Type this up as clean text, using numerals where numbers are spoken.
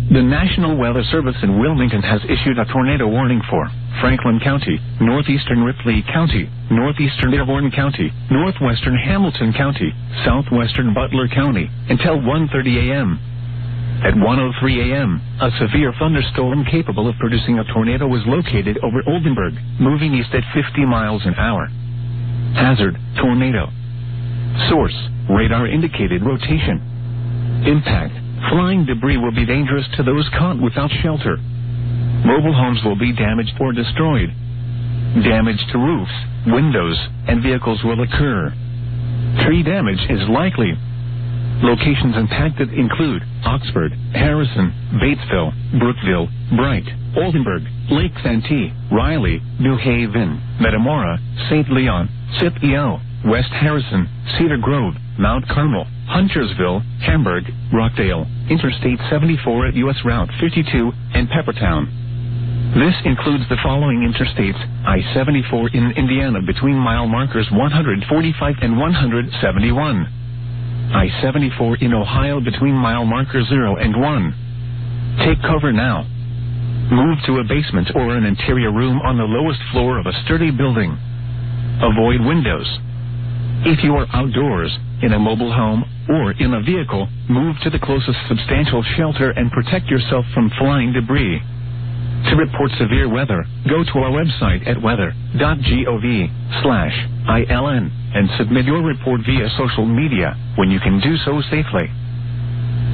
The National Weather Service in Wilmington has issued a tornado warning for Franklin County, northeastern Ripley County, northeastern Dearborn County, northwestern Hamilton County, southwestern Butler County, until 1:30 a.m. At 1:03 a.m., a severe thunderstorm capable of producing a tornado was located over Oldenburg, moving east at 50 miles an hour. Hazard, tornado. Source, radar indicated rotation. Impact, flying debris will be dangerous to those caught without shelter. Mobile homes will be damaged or destroyed. Damage to roofs, windows, and vehicles will occur. Tree damage is likely. Locations impacted include Oxford, Harrison, Batesville, Brookville, Bright, Oldenburg, Lake Santee, Riley, New Haven, Metamora, St. Leon, Scipio, West Harrison, Cedar Grove, Mount Carmel, Huntersville, Hamburg, Rockdale, Interstate 74 at U.S. Route 52, and Peppertown. This includes the following interstates: I-74 in Indiana between mile markers 145 and 171. I-74 in Ohio between mile markers 0 and 1. Take cover now. Move to a basement or an interior room on the lowest floor of a sturdy building. Avoid windows. If you are outdoors, in a mobile home, or in a vehicle, move to the closest substantial shelter and protect yourself from flying debris. To report severe weather, go to our website at weather.gov/ILN and submit your report via social media when you can do so safely.